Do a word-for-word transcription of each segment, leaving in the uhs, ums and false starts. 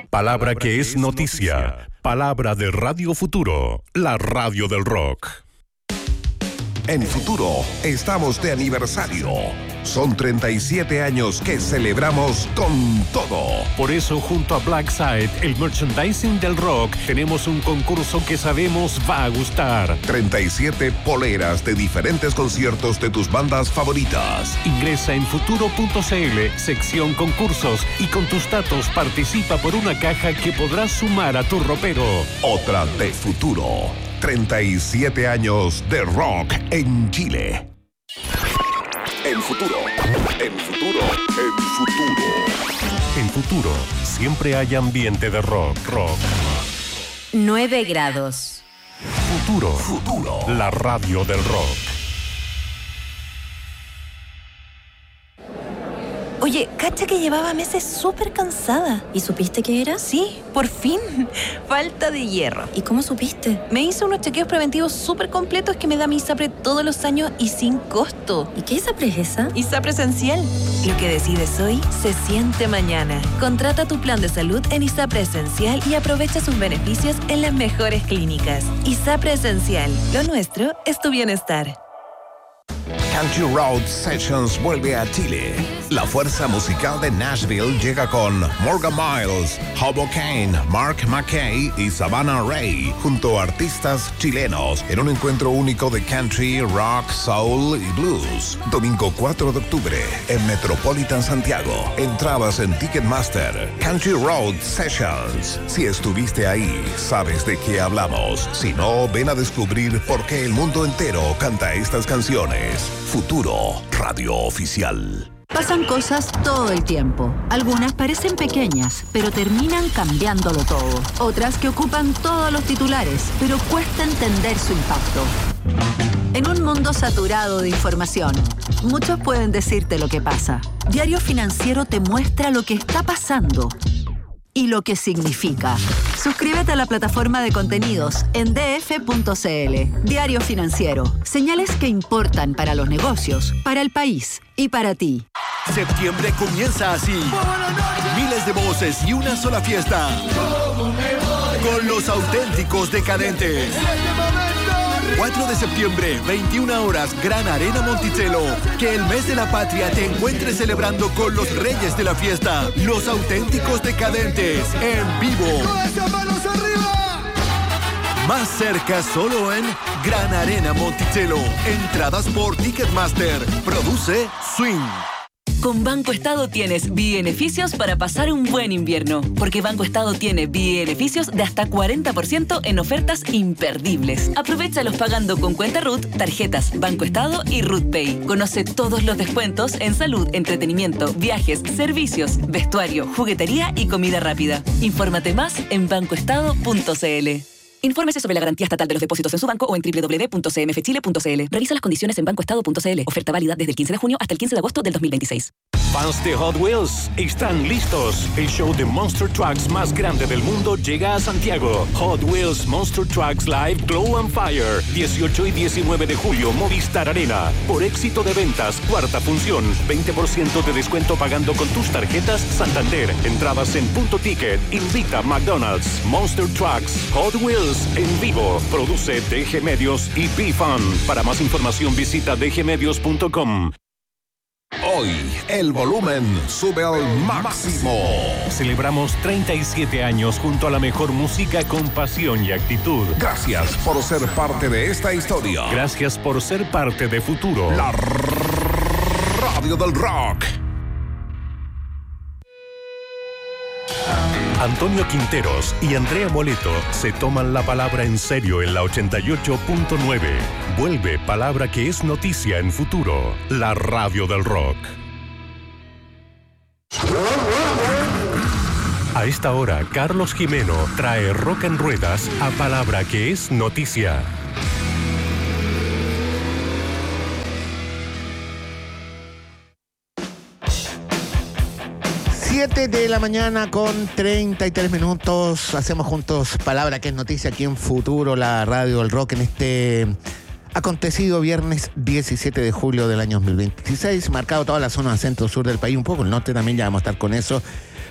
Palabra que es noticia. Palabra de Radio Futuro, la radio del rock. En Futuro estamos de aniversario. Son treinta y siete años que celebramos con todo. Por eso, junto a Blackside, el merchandising del rock, tenemos un concurso que sabemos va a gustar. treinta y siete poleras de diferentes conciertos de tus bandas favoritas. Ingresa en futuro punto c l, sección concursos, y con tus datos participa por una caja que podrás sumar a tu ropero. Otra de Futuro. treinta y siete años de rock en Chile. En Futuro, en Futuro, en Futuro. En Futuro, siempre hay ambiente de rock, rock. nueve grados. Futuro, Futuro. La radio del rock. Oye, cacha que llevaba meses súper cansada. ¿Y supiste qué era? Sí, por fin. Falta de hierro. ¿Y cómo supiste? Me hice unos chequeos preventivos súper completos que me da mi ISAPRE todos los años y sin costo. ¿Y qué ISAPRE es esa? ISAPRE Esencial. Lo que decides hoy se siente mañana. Contrata tu plan de salud en ISAPRE Esencial y aprovecha sus beneficios en las mejores clínicas. ISAPRE Esencial. Lo nuestro es tu bienestar. Country Road Sessions vuelve a Chile. La fuerza musical de Nashville llega con Morgan Miles, Hobo Kane, Mark McKay y Savannah Ray, junto a artistas chilenos, en un encuentro único de country, rock, soul y blues. Domingo cuatro de octubre, en Metropolitan Santiago. Entradas en Ticketmaster. Country Road Sessions. Si estuviste ahí, sabes de qué hablamos. Si no, ven a descubrir por qué el mundo entero canta estas canciones. Futuro, radio oficial. Pasan cosas todo el tiempo. Algunas parecen pequeñas, pero terminan cambiándolo todo. Otras que ocupan todos los titulares, pero cuesta entender su impacto. En un mundo saturado de información, muchos pueden decirte lo que pasa. Diario Financiero te muestra lo que está pasando y lo que significa. Suscríbete a la plataforma de contenidos en d f punto c l. Diario Financiero. Señales que importan para los negocios, para el país y para ti. Septiembre comienza así. Miles de voces y una sola fiesta. Con los auténticos decadentes. cuatro de septiembre, veintiuna horas, Gran Arena Monticello. Que el mes de la patria te encuentre celebrando con los reyes de la fiesta. Los auténticos decadentes, en vivo. Más cerca solo en Gran Arena Monticello. Entradas por Ticketmaster. Produce Swing. Con Banco Estado tienes beneficios para pasar un buen invierno. Porque Banco Estado tiene beneficios de hasta cuarenta por ciento en ofertas imperdibles. Aprovéchalos pagando con cuenta R U T, tarjetas Banco Estado y R U T Pay. Conoce todos los descuentos en salud, entretenimiento, viajes, servicios, vestuario, juguetería y comida rápida. Infórmate más en banco estado punto c l. Infórmese sobre la garantía estatal de los depósitos en su banco o en doble u doble u doble u punto c m f chile punto c l. Revisa las condiciones en banco estado punto c l. Oferta válida desde el quince de junio hasta el quince de agosto del dos mil veintiséis. Fans de Hot Wheels, están listos. El show de Monster Trucks más grande del mundo llega a Santiago. Hot Wheels Monster Trucks Live Glow and Fire. dieciocho y diecinueve de julio, Movistar Arena. Por éxito de ventas, cuarta función. veinte por ciento de descuento pagando con tus tarjetas Santander. Entradas en Punto Ticket. Invita McDonald's. Monster Trucks Hot Wheels en vivo. Produce D G Medios y B-Fun. Para más información visita d g medios punto com. Hoy, el volumen sube al máximo. Celebramos treinta y siete años junto a la mejor música con pasión y actitud. Gracias por ser parte de esta historia. Gracias por ser parte de Futuro, la radio del rock. Antonio Quinteros y Andrea Moleto se toman la palabra en serio en la ochenta y ocho punto nueve. Vuelve Palabra que es noticia en Futuro, la radio del rock. A esta hora, Carlos Jimeno trae Rock en Ruedas a Palabra que es noticia. siete de la mañana con treinta y tres minutos. Hacemos juntos Palabra que es noticia aquí en Futuro, la radio del rock, en este acontecido viernes diecisiete de julio del año dos mil veintiséis. Marcado toda la zona centro-sur del país, un poco el norte también, ya vamos a estar con eso.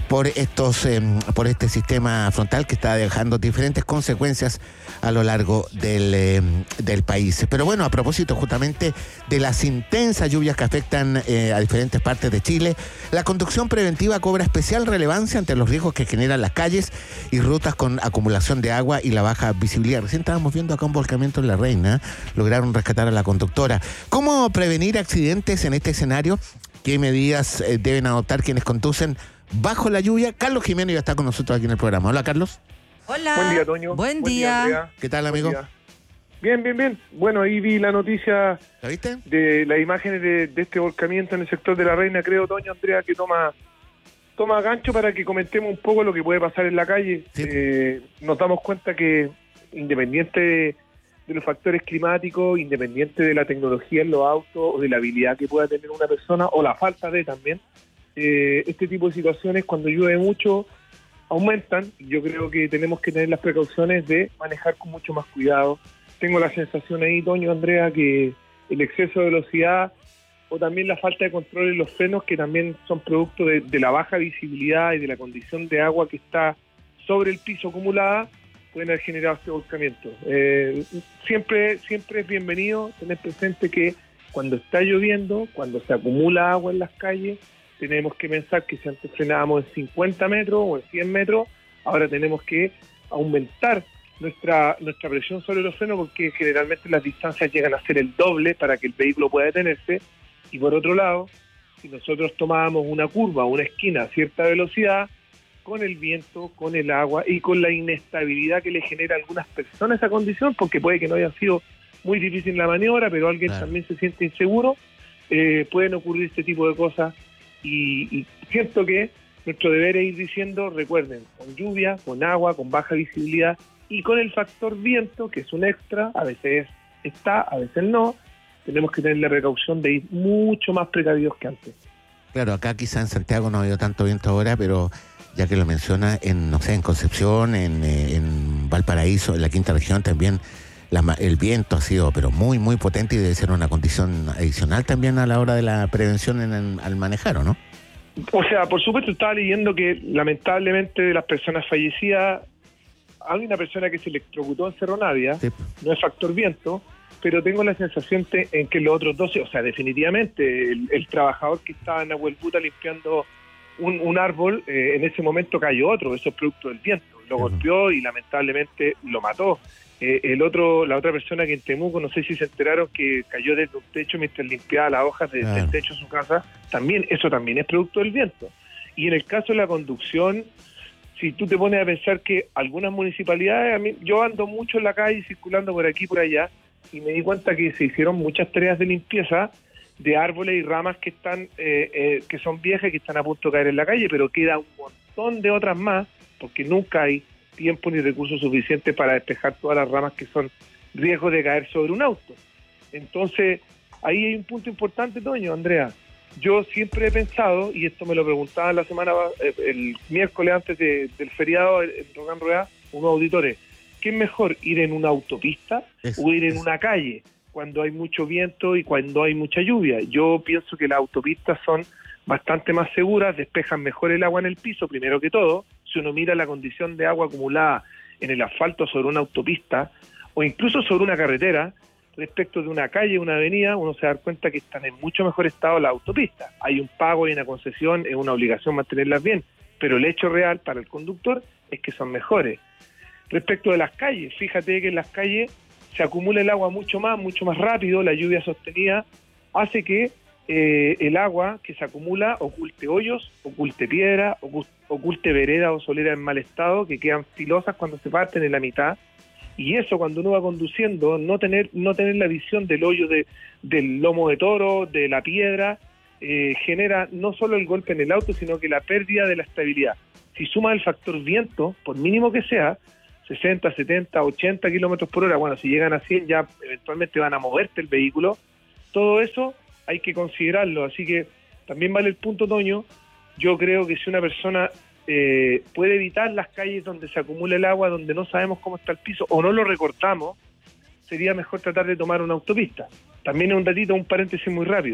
por estos eh, por este sistema frontal que está dejando diferentes consecuencias a lo largo del, eh, del país. Pero bueno, a propósito justamente de las intensas lluvias que afectan eh, a diferentes partes de Chile, la conducción preventiva cobra especial relevancia ante los riesgos que generan las calles y rutas con acumulación de agua y la baja visibilidad. Recién estábamos viendo acá un volcamiento en La Reina, lograron rescatar a la conductora. ¿Cómo prevenir accidentes en este escenario? ¿Qué medidas eh, deben adoptar quienes conducen bajo la lluvia? Carlos Jiménez ya está con nosotros aquí en el programa. Hola, Carlos. Hola. Buen día, Toño. Buen, Buen día. día ¿Qué tal, amigo? Bien, bien, bien. Bueno, ahí vi la noticia. ¿La viste? De las imágenes de, de este volcamiento en el sector de La Reina, creo, Toño, Andrea, que toma toma gancho para que comentemos un poco lo que puede pasar en la calle. Sí. Eh, nos damos cuenta que, independiente de, de los factores climáticos, independiente de la tecnología en los autos o de la habilidad que pueda tener una persona, o la falta de también, eh, este tipo de situaciones, cuando llueve mucho, aumentan. Yo creo que tenemos que tener las precauciones de manejar con mucho más cuidado. Tengo la sensación ahí, Toño, Andrea, que el exceso de velocidad o también la falta de control en los frenos, que también son producto de, de la baja visibilidad y de la condición de agua que está sobre el piso acumulada, pueden haber generado este volcamiento. Eh, siempre, siempre es bienvenido tener presente que cuando está lloviendo, cuando se acumula agua en las calles, tenemos que pensar que si antes frenábamos en cincuenta metros o en cien metros, ahora tenemos que aumentar nuestra nuestra presión sobre los frenos, porque generalmente las distancias llegan a ser el doble para que el vehículo pueda detenerse. Y por otro lado, si nosotros tomábamos una curva o una esquina a cierta velocidad, con el viento, con el agua y con la inestabilidad que le genera a algunas personas esa condición, porque puede que no haya sido muy difícil la maniobra, pero alguien claro. también se siente inseguro, eh, pueden ocurrir este tipo de cosas. Y, y siento que nuestro deber es ir diciendo, recuerden, con lluvia, con agua, con baja visibilidad y con el factor viento, que es un extra, a veces está, a veces no, tenemos que tener la precaución de ir mucho más precavidos que antes. Claro, acá quizá en Santiago no ha habido tanto viento ahora, pero ya que lo menciona, en no sé, en Concepción, en, en Valparaíso, en la quinta región también, la, el viento ha sido pero muy, muy potente y debe ser una condición adicional también a la hora de la prevención en el, al manejar, ¿o no? O sea, por supuesto, estaba leyendo que lamentablemente de las personas fallecidas, hay una persona que se electrocutó en Cerro Navia, sí. No es factor viento, pero tengo la sensación te, en que los otros doce, o sea, definitivamente, el, el trabajador que estaba en Abuelputa limpiando un, un árbol, eh, en ese momento cayó otro, eso es producto del viento, lo uh-huh. golpeó y lamentablemente lo mató. Eh, el otro, la otra persona que en Temuco, no sé si se enteraron que cayó desde un techo mientras limpiaba las hojas de, ah. del techo de su casa, también, eso también es producto del viento. Y en el caso de la conducción, si tú te pones a pensar que algunas municipalidades, a mí, yo ando mucho en la calle circulando por aquí y por allá, y me di cuenta que se hicieron muchas tareas de limpieza de árboles y ramas que están eh, eh, que son viejas y que están a punto de caer en la calle, pero queda un montón de otras más, porque nunca hay tiempo ni recursos suficientes para despejar todas las ramas que son riesgos de caer sobre un auto. Entonces, ahí hay un punto importante, Toño, Andrea. Yo siempre he pensado, y esto me lo preguntaba la semana, el miércoles antes de, del feriado en Rocan Rueda, unos auditores, ¿qué es mejor, ir en una autopista eso, o ir en eso. una calle cuando hay mucho viento y cuando hay mucha lluvia? Yo pienso que las autopistas son bastante más seguras, despejan mejor el agua en el piso, primero que todo. Si uno mira la condición de agua acumulada en el asfalto sobre una autopista o incluso sobre una carretera, respecto de una calle, una avenida, uno se da cuenta que están en mucho mejor estado las autopistas. Hay un pago y una concesión, es una obligación mantenerlas bien, pero el hecho real para el conductor es que son mejores. Respecto de las calles, fíjate que en las calles se acumula el agua mucho más, mucho más rápido, la lluvia sostenida hace que eh, el agua que se acumula oculte hoyos, oculte piedra, oculte veredas o soleras en mal estado que quedan filosas cuando se parten en la mitad. Y eso, cuando uno va conduciendo, no tener no tener la visión del hoyo de, del lomo de toro, de la piedra, eh, genera no solo el golpe en el auto, sino que la pérdida de la estabilidad. Si suma el factor viento, por mínimo que sea, sesenta, setenta, ochenta kilómetros por hora, bueno, si llegan a cien ya eventualmente van a moverte el vehículo, todo eso hay que considerarlo. Así que también vale el punto, Toño. Yo creo que si una persona eh, puede evitar las calles donde se acumula el agua, donde no sabemos cómo está el piso o no lo recortamos, sería mejor tratar de tomar una autopista. También es un datito, un paréntesis muy rápido.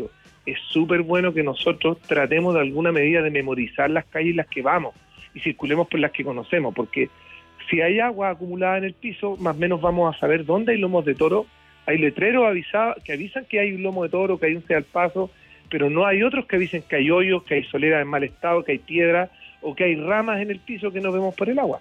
es súper bueno que nosotros tratemos de alguna medida de memorizar las calles en las que vamos y circulemos por las que conocemos, porque si hay agua acumulada en el piso, más o menos vamos a saber dónde hay lomos de toro. Hay letreros avisa, que avisan que hay un lomo de toro, que hay un al paso, pero no hay otros que avisen que hay hoyos, que hay solera en mal estado, que hay piedra o que hay ramas en el piso que no vemos por el agua.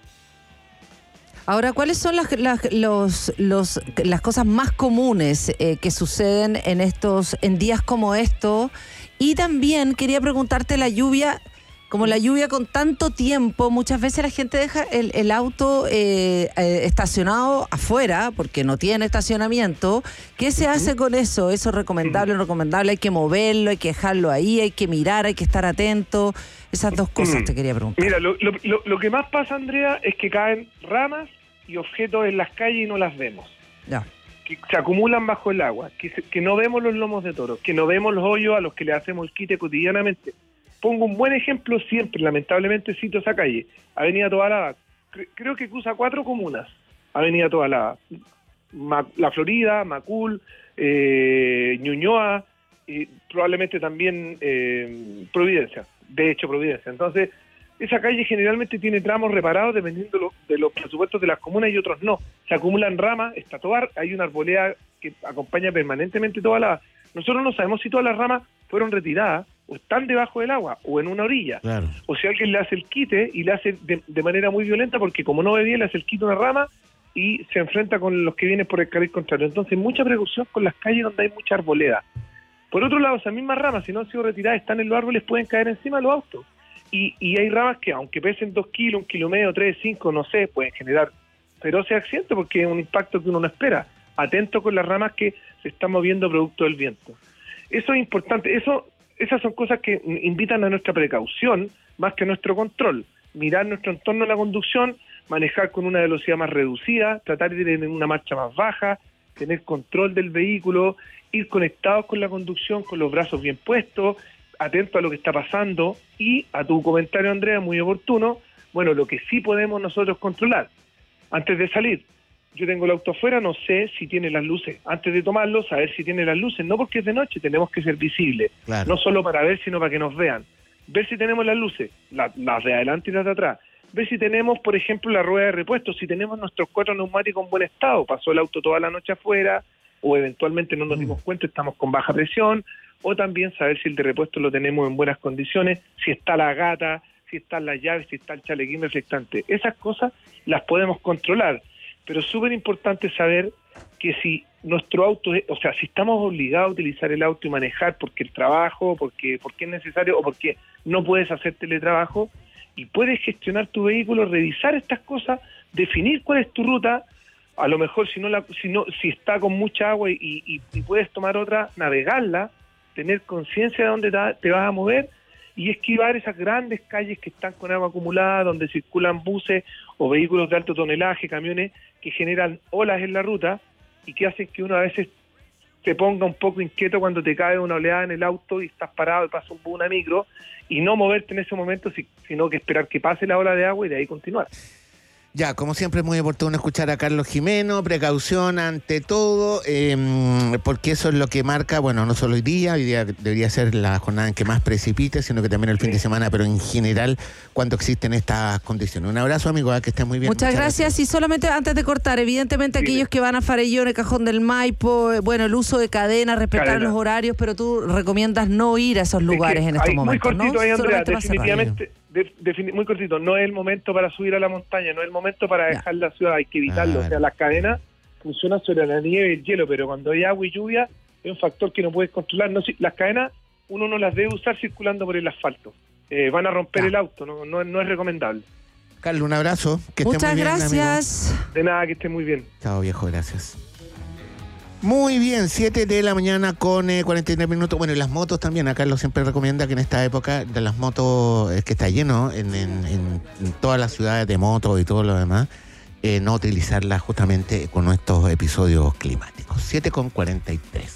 Ahora, ¿cuáles son las, las, los, los, las cosas más comunes eh, que suceden en estos, en días como estos? Y también quería preguntarte la lluvia, como la lluvia con tanto tiempo, muchas veces la gente deja el, el auto eh, eh, estacionado afuera porque no tiene estacionamiento. ¿Qué se hace con eso? ¿Eso es recomendable o no recomendable? ¿Hay que moverlo, hay que dejarlo ahí, hay que mirar, hay que estar atento? Esas dos cosas te quería preguntar. Mira, lo, lo, lo, lo que más pasa, Andrea, es que caen ramas y objetos en las calles y no las vemos. Ya. Que se acumulan bajo el agua, que, se, que no vemos los lomos de toro, que no vemos los hoyos a los que le hacemos el quite cotidianamente. Pongo un buen ejemplo siempre, lamentablemente cito esa calle, Avenida Tobalaba. Creo que cruza cuatro comunas, Avenida Tobalaba. Ma, La Florida, Macul, eh, Ñuñoa, y probablemente también eh, Providencia, de hecho Providencia. Entonces, esa calle generalmente tiene tramos reparados dependiendo lo, de los presupuestos de las comunas y otros no. Se acumulan ramas, está Tobar, hay una arboleda que acompaña permanentemente Tobalaba. Nosotros no sabemos si todas las ramas fueron retiradas o están debajo del agua o en una orilla. Claro. O si alguien le hace el quite y le hace de, de manera muy violenta porque como no ve bien le hace el quite a una rama y se enfrenta con los que vienen por el carril contrario. Entonces mucha precaución con las calles donde hay mucha arboleda. Por otro lado, esas mismas ramas, si no han sido retiradas, están en los árboles, pueden caer encima de los autos. Y, y hay ramas que aunque pesen dos kilos, un kilo medio, tres, cinco, no sé, pueden generar feroces accidentes porque es un impacto que uno no espera. Atento con las ramas que se están moviendo producto del viento. Eso es importante. Eso Esas son cosas que invitan a nuestra precaución más que a nuestro control. Mirar nuestro entorno en la conducción, manejar con una velocidad más reducida, tratar de tener una marcha más baja, tener control del vehículo, ir conectados con la conducción, con los brazos bien puestos, atento a lo que está pasando y a tu comentario, Andrea, muy oportuno, bueno, lo que sí podemos nosotros controlar. Antes de salir, yo tengo el auto afuera, no sé si tiene las luces. Antes de tomarlo, saber si tiene las luces. No porque es de noche, tenemos que ser visibles. Claro. No solo para ver, sino para que nos vean. Ver si tenemos las luces, la, las de adelante y las de atrás. Ver si tenemos, por ejemplo, la rueda de repuesto, si tenemos nuestros cuatro neumáticos en buen estado. Pasó el auto toda la noche afuera, o eventualmente no nos dimos cuenta, estamos con baja presión. O también saber si el de repuesto lo tenemos en buenas condiciones, si está la gata, si están las llaves, si está el chalequín reflectante. Esas cosas las podemos controlar. Pero es súper importante saber que si nuestro auto, o sea, si estamos obligados a utilizar el auto y manejar porque el trabajo, porque, porque es necesario o porque no puedes hacer teletrabajo y puedes gestionar tu vehículo, revisar estas cosas, definir cuál es tu ruta, a lo mejor si no la, si no, si está con mucha agua y, y, y puedes tomar otra, navegarla, tener conciencia de dónde te vas a mover y esquivar esas grandes calles que están con agua acumulada, donde circulan buses o vehículos de alto tonelaje, camiones que generan olas en la ruta y que hacen que uno a veces se ponga un poco inquieto cuando te cae una oleada en el auto y estás parado y pasa un, una micro y no moverte en ese momento, sino que esperar que pase la ola de agua y de ahí continuar. Ya, como siempre es muy oportuno escuchar a Carlos Jimeno, precaución ante todo, eh, porque eso es lo que marca, bueno, no solo hoy día, hoy día debería ser la jornada en que más precipite, sino que también el fin de semana, pero en general cuando existen estas condiciones. Un abrazo, amigo, que estés muy bien. Muchas, Muchas gracias. gracias, y solamente antes de cortar, evidentemente sí. Aquellos que van a Farellón, el Cajón del Maipo, bueno, el uso de cadena, respetar cadena. Los horarios, pero tú recomiendas no ir a esos lugares es que en estos momentos, muy cortito ¿no? Ahí, Andrea, definitivamente... De, de, muy cortito, no es el momento para subir a la montaña, no es el momento para dejar ya. La ciudad, hay que evitarlo. Ah, o sea, las cadenas funcionan sobre la nieve y el hielo, pero cuando hay agua y lluvia es un factor que no puedes controlar. No, las cadenas uno no las debe usar circulando por el asfalto. Eh, van a romper ya. El auto, no, no, no es recomendable. Carlos, un abrazo. Que Muchas esté muy gracias. Bien, amigo. De nada, que esté muy bien. Chao, viejo, gracias. Muy bien, siete de la mañana con eh, cuarenta y tres minutos. Bueno, y las motos también. A Carlos siempre recomienda que en esta época de las motos, es que está lleno en, en, en, en todas las ciudades de motos y todo lo demás, eh, no utilizarlas justamente con estos episodios climáticos. siete con cuarenta y tres.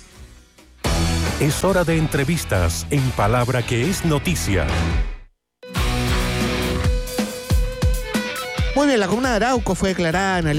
Es hora de entrevistas en Palabra que es noticia. Muy bien, la comuna de Arauco fue declarada en